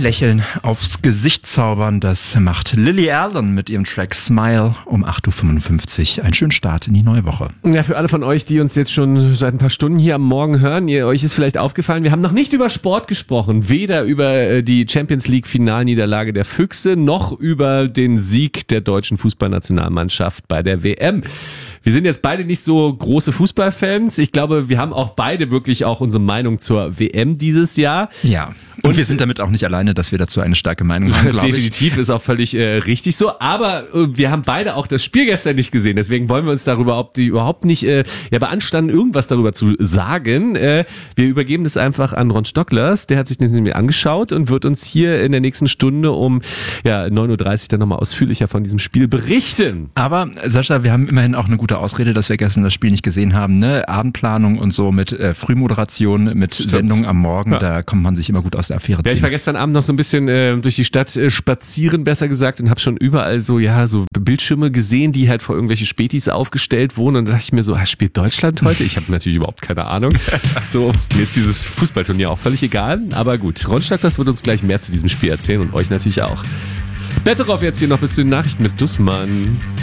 Lächeln aufs Gesicht zaubern. Das macht Lily Allen mit ihrem Track Smile um 8.55 Uhr. Einen schönen Start in die neue Woche. Ja, für alle von euch, die uns jetzt schon seit ein paar Stunden hier am Morgen hören, euch ist vielleicht aufgefallen, wir haben noch nicht über Sport gesprochen. Weder über die Champions League Finalniederlage der Füchse, noch über den Sieg der deutschen Fußballnationalmannschaft bei der WM. Wir sind jetzt beide nicht so große Fußballfans. Ich glaube, wir haben auch beide wirklich auch unsere Meinung zur WM dieses Jahr. Ja, und wir sind damit auch nicht alleine, dass wir dazu eine starke Meinung haben, glaube ich. Definitiv, ist auch völlig richtig so. Aber wir haben beide auch das Spiel gestern nicht gesehen. Deswegen wollen wir uns darüber überhaupt nicht beanstanden, irgendwas darüber zu sagen. Wir übergeben das einfach an Ron Stocklers. Der hat sich das nämlich angeschaut und wird uns hier in der nächsten Stunde um 9.30 Uhr dann nochmal ausführlicher von diesem Spiel berichten. Aber Sascha, wir haben immerhin auch eine gute Ausrede, dass wir gestern das Spiel nicht gesehen haben. Ne? Abendplanung und so mit Frühmoderation, mit Sendung am Morgen, da kommt man sich immer gut aus der Affäre ziehen. Ja, ich war gestern Abend noch so ein bisschen durch die Stadt spazieren, besser gesagt, und habe schon überall so Bildschirme gesehen, die halt vor irgendwelche Spätis aufgestellt wurden, und da dachte ich mir so, spielt Deutschland heute? Ich habe natürlich überhaupt keine Ahnung. So, mir ist dieses Fußballturnier auch völlig egal, aber gut, Ron Stocklers wird uns gleich mehr zu diesem Spiel erzählen und euch natürlich auch. Betteroff jetzt hier noch bis zu den Nachrichten mit Dussmann.